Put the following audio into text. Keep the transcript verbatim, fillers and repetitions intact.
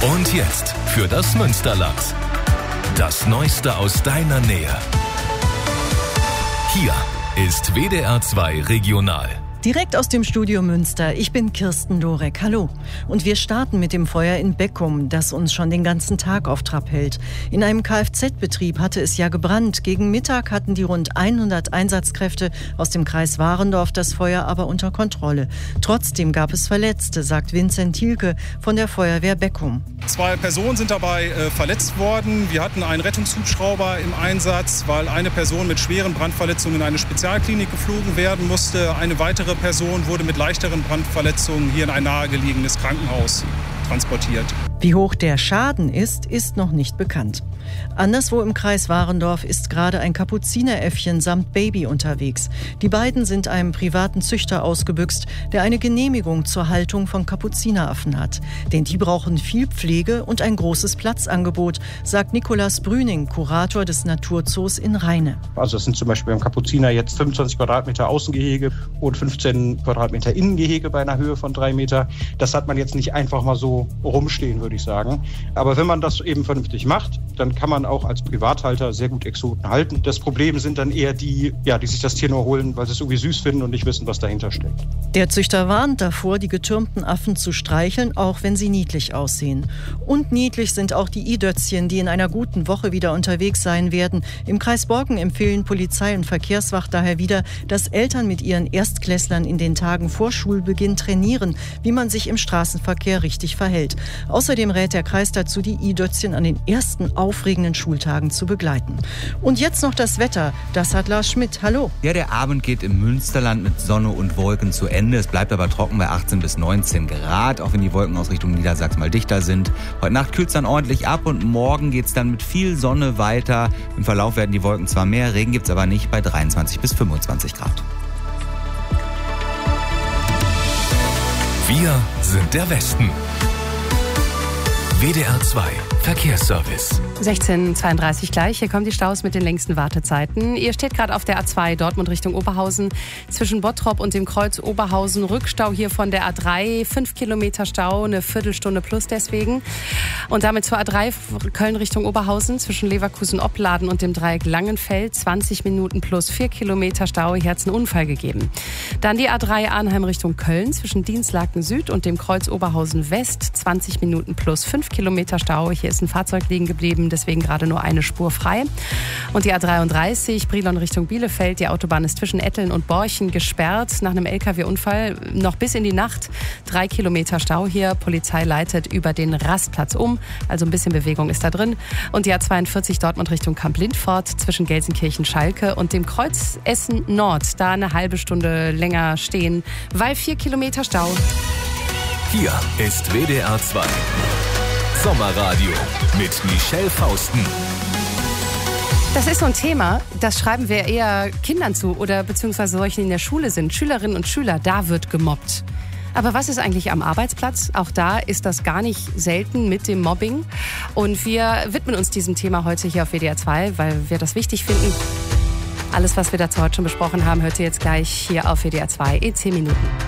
Und jetzt für das Münsterland. Das Neueste aus deiner Nähe. Hier ist W D R zwei Regional. Direkt aus dem Studio Münster. Ich bin Kirsten Lorek. Hallo. Und wir starten mit dem Feuer in Beckum, das uns schon den ganzen Tag auf Trab hält. In einem Kfz-Betrieb hatte es ja gebrannt. Gegen Mittag hatten die rund hundert Einsatzkräfte aus dem Kreis Warendorf das Feuer aber unter Kontrolle. Trotzdem gab es Verletzte, sagt Vincent Thielke von der Feuerwehr Beckum. Zwei Personen sind dabei äh, verletzt worden. Wir hatten einen Rettungshubschrauber im Einsatz, weil eine Person mit schweren Brandverletzungen in eine Spezialklinik geflogen werden musste. Eine weitere Person wurde mit leichteren Brandverletzungen hier in ein nahegelegenes Krankenhaus transportiert. Wie hoch der Schaden ist, ist noch nicht bekannt. Anderswo im Kreis Warendorf ist gerade ein Kapuzineräffchen samt Baby unterwegs. Die beiden sind einem privaten Züchter ausgebüxt, der eine Genehmigung zur Haltung von Kapuzineraffen hat. Denn die brauchen viel Pflege und ein großes Platzangebot, sagt Nikolaus Brüning, Kurator des Naturzoos in Rheine. Also es sind zum Beispiel beim Kapuziner jetzt fünfundzwanzig Quadratmeter Außengehege und fünfzehn Quadratmeter Innengehege bei einer Höhe von drei Meter. Das hat man jetzt nicht einfach mal so rumstehen, würde ich sagen. Aber wenn man das eben vernünftig macht, dann kann man auch als Privathalter sehr gut Exoten halten. Das Problem sind dann eher die, ja, die sich das Tier nur holen, weil sie es irgendwie süß finden und nicht wissen, was dahinter steckt. Der Züchter warnt davor, die getürmten Affen zu streicheln, auch wenn sie niedlich aussehen. Und niedlich sind auch die I-Dötzchen, die in einer guten Woche wieder unterwegs sein werden. Im Kreis Borken empfehlen Polizei und Verkehrswacht daher wieder, dass Eltern mit ihren Erstklässlern in den Tagen vor Schulbeginn trainieren, wie man sich im Straßenverkehr richtig verhält. Außerdem rät der Kreis dazu, die I-Dötzchen an den ersten aufregenden Schultagen zu begleiten. Und jetzt noch das Wetter. Das hat Lars Schmidt. Hallo. Ja, der Abend geht im Münsterland mit Sonne und Wolken zu Ende. Es bleibt aber trocken bei achtzehn bis neunzehn Grad, auch wenn die Wolken aus Richtung Niedersachsen mal dichter sind. Heute Nacht kühlt es dann ordentlich ab und morgen geht es dann mit viel Sonne weiter. Im Verlauf werden die Wolken zwar mehr, Regen gibt es aber nicht, bei dreiundzwanzig bis fünfundzwanzig Grad. Wir sind der Westen. W D R zwei Verkehrsservice. sechzehn Uhr zweiunddreißig gleich. Hier kommen die Staus mit den längsten Wartezeiten. Ihr steht gerade auf der A zwei Dortmund Richtung Oberhausen. Zwischen Bottrop und dem Kreuz Oberhausen. Rückstau hier von der A drei. Fünf Kilometer Stau, eine Viertelstunde plus deswegen. Und damit zur A drei Köln Richtung Oberhausen. Zwischen Leverkusen-Opladen und dem Dreieck Langenfeld. zwanzig Minuten plus vier Kilometer Stau. Hier hat es einen Unfall gegeben. Dann die A drei Arnheim Richtung Köln. Zwischen Dienstlaken Süd und dem Kreuz Oberhausen West. zwanzig Minuten plus fünf Kilometer Stau. Hier ist ein Fahrzeug liegen geblieben, deswegen gerade nur eine Spur frei. Und die A dreiunddreißig, Brilon Richtung Bielefeld. Die Autobahn ist zwischen Etteln und Borchen gesperrt. Nach einem L K W-Unfall noch bis in die Nacht. Drei Kilometer Stau hier. Polizei leitet über den Rastplatz um. Also ein bisschen Bewegung ist da drin. Und die A zweiundvierzig Dortmund Richtung Kamp-Lindfort. Zwischen Gelsenkirchen-Schalke und dem Kreuz Essen Nord. Da eine halbe Stunde länger stehen, weil vier Kilometer Stau. Hier ist W D R zwei Sommerradio mit Michelle Fausten. Das ist so ein Thema, das schreiben wir eher Kindern zu oder beziehungsweise solchen, die in der Schule sind. Schülerinnen und Schüler, da wird gemobbt. Aber was ist eigentlich am Arbeitsplatz? Auch da ist das gar nicht selten mit dem Mobbing. Und wir widmen uns diesem Thema heute hier auf W D R zwei, weil wir das wichtig finden. Alles, was wir dazu heute schon besprochen haben, hört ihr jetzt gleich hier auf W D R zwei in zehn Minuten.